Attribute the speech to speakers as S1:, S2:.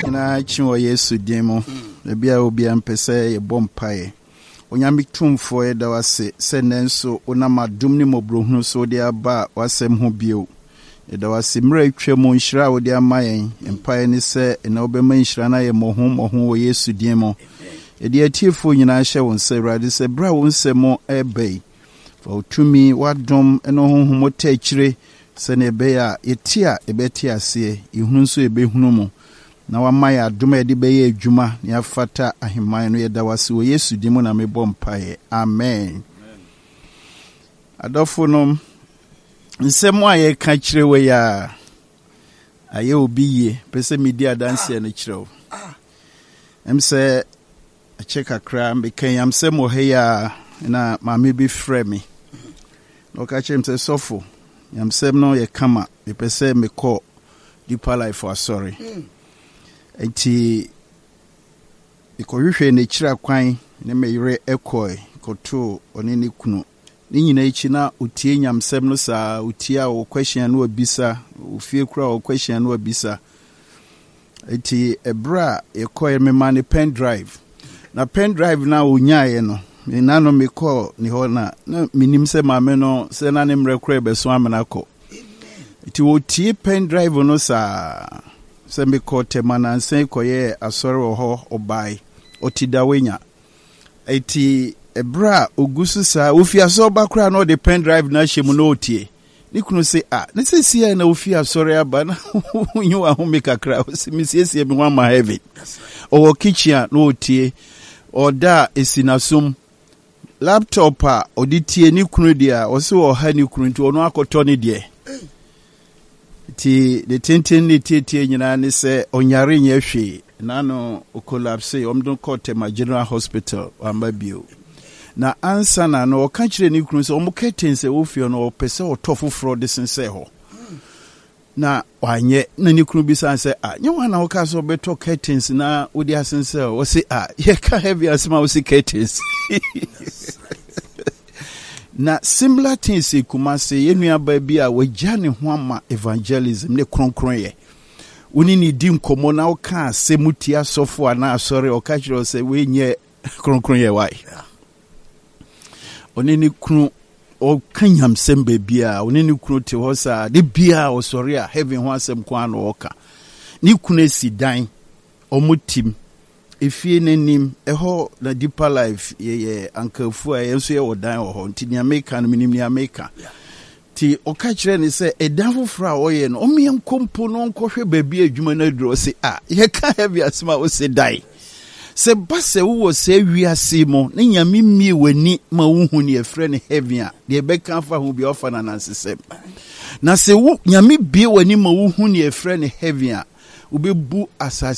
S1: na chiwo Yesu demo bia obi ampese ye bompae onyame tumfo e da wase senenso onamadum ni mobrohunu so de aba wasem ho bio e da wase mra twemu nhira wo de amayen empae ni se na obema nhira na ye moho wo Yesu demo e de atiefo nyina hye won se rade se bra won semo ebei fa otumi wadom eno honhom takire se ne be ya etia ebeti ase ihunu so ebehunu mu na wamaya aduma edi beye adwuma ne afata aheman no yeda wase wo Yesu dimo na mebɔ mpae amen adofo no nsɛm a ye ka kire we ya aye obi ye pese media adanse no kire wo emse a cheka kra me kan yam sɛ mo he ya na maame bi frɛ me no ka chem sɛ sofo yam sɛm no ye kama me pese me kɔ Deeper Life for sorry enti ikohwehwe ne kira kwan ne meyire ekoi koto oni ne kunu ni nyina echi na otie nyamsem no saa otia o question no obisa ofie kura o question no obisa enti ebra ekoi me man pen drive na pen drive na onyae no me nano me call ni ho na minim se maame no se na ne mrekura beso amena ko enti otie pen drive no saa sembe kote manansen koye asore ho obai otidawenya eti ebra ogusu sa ofia so bakra no the pen drive na hye mu no otie ni kunu se ne se sia na ofia asore aba na nyu ahome kakra o se misiesie me wan ma heaven o kitchen no otie oda esinasum laptop a oditie ni kunu dia o se o ha ni kunu nti ono akoto ni de ti de tintin ni tie nyina ne se onyare nya hwe na no o collapse omdon kote ma General Hospital ambabio na ansa na no ka kire ni kunu se omuketen se ofio no pese otofofro de sense ho na wanye na ni kunu bi san se nye wana o ka so beto curtains na odi asense o se ye ka heavy asma o se curtains na similar things Kumase yenua ba bi a wajane ho ama evangelism ne kronkron ye woni ni di nkomo na o ka semutia sofo ana asore o ka kire o se we nye kronkron ye wai oni ni kru o kanyam sembe bia oni ni kru te ho sa de bia o sore a heaven ho asem kwa na o ka ni kunu esidan o mutim efie nenim eho na Deeper Life ye ankafu a yenso ye wodan ho nti ni America no minim ni America ti o ka kire ni se edan foforo a oye no o me nkompo no nkohwe baabi adwuma na duro se ye ka heavy asma o se dai se base wo se wiase mo ne nyame mie wani ma wo hu ne efre ne heaven a de be kan fa hu bi ofa na nansesem na se wo nyame bie wani ma wo hu ne efre ne heaven a obebu asase